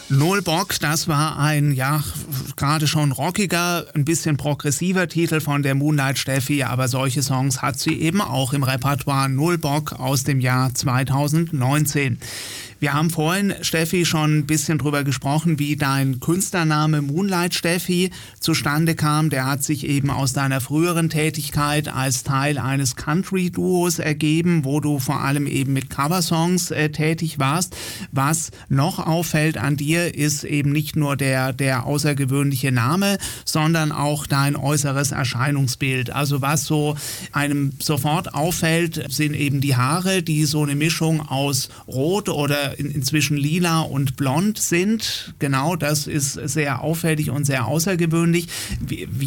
Null Bock, das war ein, ja, gerade schon rockiger, ein bisschen progressiver Titel von der Moonlight Steffi, aber solche Songs hat sie eben auch im Repertoire. Null Bock aus dem Jahr 2019. Wir haben vorhin, Steffi, schon ein bisschen drüber gesprochen, wie dein Künstlername Moonlight Steffi zustande kam. Der hat sich eben aus deiner früheren Tätigkeit als Teil eines Country-Duos ergeben, wo du vor allem eben mit Coversongs tätig warst. Was noch auffällt an dir, ist eben nicht nur der außergewöhnliche Name, sondern auch dein äußeres Erscheinungsbild. Also was so einem sofort auffällt, sind eben die Haare, die so eine Mischung aus Rot oder inzwischen lila und blond sind. Genau, das ist sehr auffällig und sehr außergewöhnlich. Wie